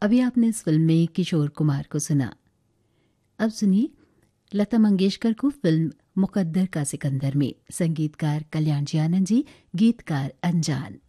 अभी आपने इस फिल्म में किशोर कुमार को सुना। अब सुनिए लता मंगेशकर को फिल्म मुकद्दर का सिकंदर में। संगीतकार कल्याण जी आनंद जी, गीतकार अनजान।